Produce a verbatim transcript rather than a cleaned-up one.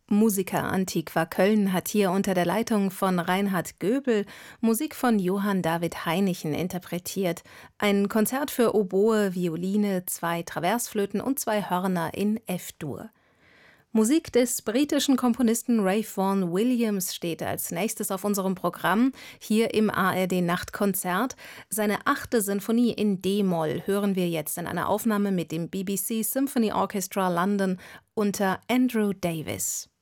Musica Antiqua Köln hat hier unter der Leitung von Reinhard Göbel Musik von Johann David Heinichen interpretiert. Ein Konzert für Oboe, Violine, zwei Traversflöten und zwei Hörner in F-Dur. Musik des britischen Komponisten Ralph Vaughan Williams steht als nächstes auf unserem Programm, hier im A R D-Nachtkonzert. Seine achte Sinfonie in D-Moll hören wir jetzt in einer Aufnahme mit dem B B C Symphony Orchestra London unter Andrew Davis.